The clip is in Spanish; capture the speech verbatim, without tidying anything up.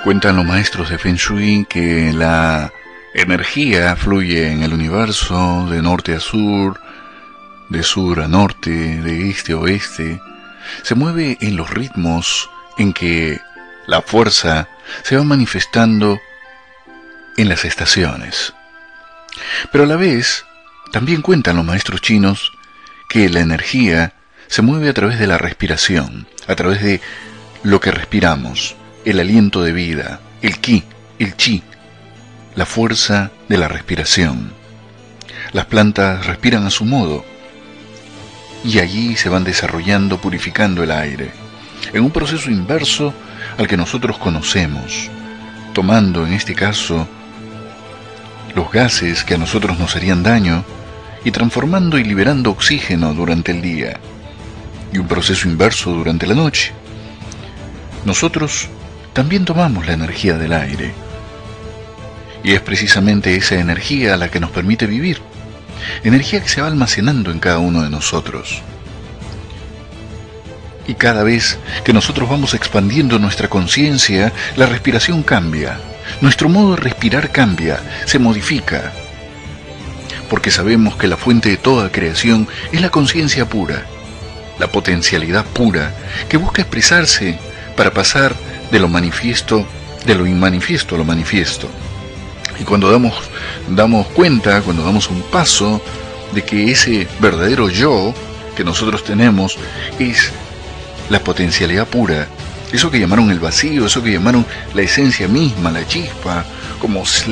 Cuentan los maestros de Feng Shui que la energía fluye en el universo de norte a sur, de sur a norte, de este a oeste. Se mueve en los ritmos en que la fuerza se va manifestando en las estaciones. Pero a la vez, también cuentan los maestros chinos que la energía se mueve a través de la respiración, a través de lo que respiramos, el aliento de vida, el ki, el chi, la fuerza de la respiración. Las plantas respiran a su modo y allí se van desarrollando, purificando el aire, en un proceso inverso al que nosotros conocemos, tomando en este caso los gases que a nosotros nos harían daño y transformando y liberando oxígeno durante el día, y un proceso inverso durante la noche. Nosotros también tomamos la energía del aire, y es precisamente esa energía la que nos permite vivir, energía que se va almacenando en cada uno de nosotros. Y cada vez que nosotros vamos expandiendo nuestra conciencia, la respiración cambia, nuestro modo de respirar cambia, se modifica, porque sabemos que la fuente de toda creación es la conciencia pura, la potencialidad pura, que busca expresarse para pasar de lo manifiesto, de lo inmanifiesto a lo manifiesto. Y cuando damos, damos cuenta, cuando damos un paso de que ese verdadero yo que nosotros tenemos es la potencialidad pura, eso que llamaron el vacío, eso que llamaron la esencia misma, la chispa, como